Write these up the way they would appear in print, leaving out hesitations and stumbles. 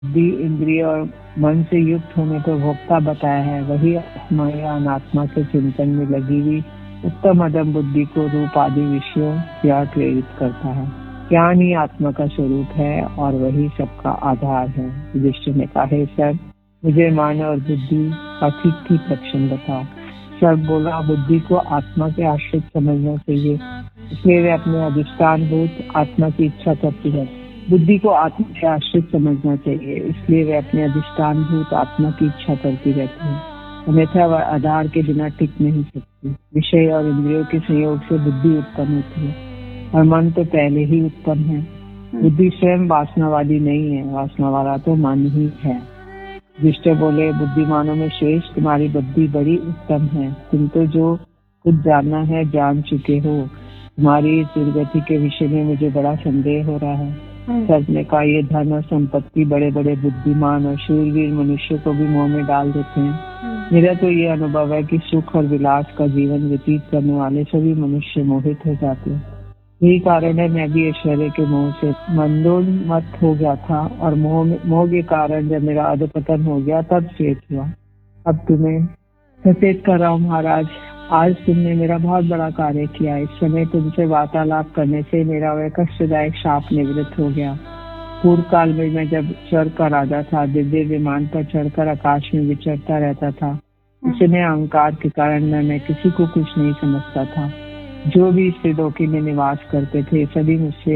बुद्धि, इंद्रिय और मन से युक्त होने को भोक्ता बताया है, वही आत्मा या अनात्मा के चिंतन में लगी हुई उत्तम अदम बुद्धि को रूप आदि विषयों की ओर प्रेरित करता है। ज्ञान ही आत्मा का स्वरूप है और वही सबका आधार है। युधिष्ठिर ने कहा, हे सर, मुझे मन और बुद्धि का ठीक ठीक लक्षण बताओ। सर बोला, बुद्धि को आत्मा के आश्रित समझना चाहिए, इसलिए वे अपने अधिष्ठान भूत आत्मा की इच्छा करती है। बुद्धि को आत्मा के आश्रित समझना चाहिए, इसलिए वे अपने अधिष्ठान भूत आत्मा की इच्छा करती रहती है, अन्यथा वह आधार के बिना टिक नहीं सकती। विषय और इंद्रियों के संयोग से बुद्धि उत्पन्न होती है और मन तो पहले ही उत्पन्न है। बुद्धि स्वयं वासना वाली नहीं है, वासना वाला तो मन ही है। युधिष्ठिर बोले, बुद्धिमानों में श्रेष्ठ तुम्हारी बुद्धि बड़ी उत्तम है, तुम तो जो कुछ जानना है जान चुके हो। तुम्हारी दुर्गति के विषय में मुझे बड़ा संदेह हो रहा है। सर ने कहा, ये धन और संपत्ति बड़े बड़े बुद्धिमान और शूरवीर मनुष्य को भी मोह में डाल देते हैं। मेरा तो ये अनुभव है कि सुख और विलास का जीवन व्यतीत करने वाले सभी मनुष्य मोहित हो जाते हैं। यही कारण है मैं भी ऐश्वर्य के मोह से मंदोन्मत्त हो गया था और मोह के कारण जब मेरा अधपतन हो गया तब चेत हुआ। अब तुम्हें सचेत कर रहा हूँ महाराज, आज तुमने मेरा बहुत बड़ा कार्य किया। इस समय तुमसे वार्तालाप करने से मेरा वह कष्टदायक शाप निवृत्त हो गया। पूर्व काल में मैं जब स्वर्ग का राजा था, दिव्य विमान पर चढ़कर आकाश में विचरता रहता था। इस समय अहंकार के कारण मैं किसी को कुछ नहीं समझता था। जो भी इस त्रिलोकी में निवास करते थे सभी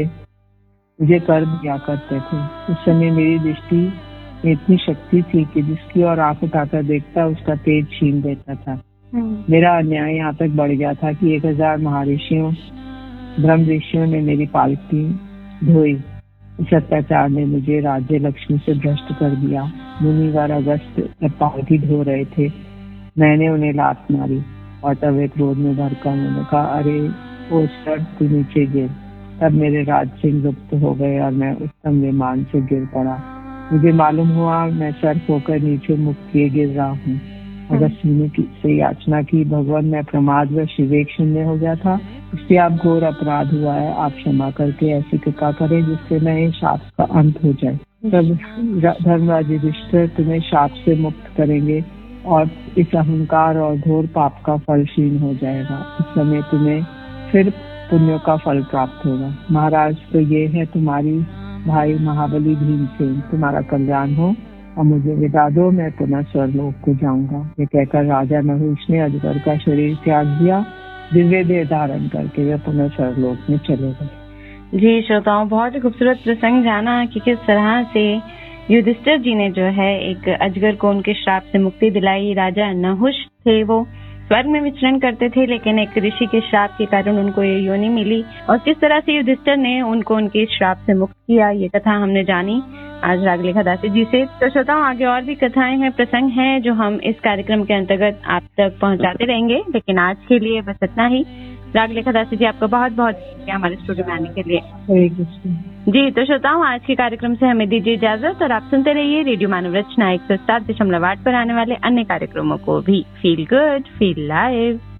मुझे कर दिया करते थे। उस समय मेरी दृष्टि में इतनी शक्ति थी कि जिसकी ओर आंख उठाकर देखता उसका तेज छीन देता था। मेरा अन्याय यहाँ तक बढ़ गया था कि 1000 महर्षियों ब्रह्म ऋषियों ने मेरी पालकी धोई। इस अत्याचार ने मुझे राज्य लक्ष्मी से भ्रष्ट कर दिया। मुनिवर अगस्त जब पालकी धो रहे थे, मैंने उन्हें लात मारी और तब वे क्रोध में भरकर उन्होंने कहा, अरे ओ सर, तू नीचे गिर। तब मेरे राज सिंह लुप्त हो गए और मैं उत्तम विमान से गिर पड़ा। मुझे मालूम हुआ मैं सर होकर नीचे मुख किए गिर रहा हूँ। अगस्त मुनि से याचना की, भगवान मैं प्रमाद व विवेक शून्य हो गया था, इसलिए आप घोर अपराध हुआ है, आप क्षमा करके ऐसी कृपा करें जिससे मैं इस शाप का अंत हो जाए। तब धर्मराज युधिष्ठिर तुम्हें शाप से मुक्त करेंगे और इस अहंकार और घोर पाप का फल क्षीण हो जाएगा। इस समय तुम्हें फिर पुण्यों का फल प्राप्त होगा। महाराज, तो ये है तुम्हारी भाई महाबली भीमसेन, तुम्हारा कल्याण हो और मुझे विदा दो, मैं पुनः स्वर्गलोक को जाऊंगा। ये कहकर राजा नहुष ने अजगर का शरीर त्याग दिया। दिव्य देह धारण करके वे पुनः स्वर्गलोक में चले गए। जी श्रोताओं, बहुत ही खूबसूरत प्रसंग जाना कि किस तरह से युधिष्ठिर जी ने जो है एक अजगर को उनके श्राप से मुक्ति दिलाई। राजा नहुष थे, वो स्वर्ग में विचरण करते थे, लेकिन एक ऋषि के श्राप के कारण उनको ये योनि मिली और किस तरह से युधिष्ठिर ने उनको उनके श्राप से मुक्त किया, ये कथा हमने जानी आज रागलेखा दासी जी से। तो श्रोताओं, आगे और भी कथाएं हैं, प्रसंग हैं जो हम इस कार्यक्रम के अंतर्गत आप तक पहुंचाते रहेंगे, लेकिन आज के लिए बस इतना ही। रागलेखा दासी जी, आपका बहुत बहुत शुक्रिया हमारे स्टूडियो में आने के लिए। जी, तो श्रोताओं, आज के कार्यक्रम से हमें दीजिए इजाजत और आप सुनते रहिए रेडियो मानव रचना 107.8 पर आने वाले अन्य कार्यक्रमों को भी। Feel good, feel live.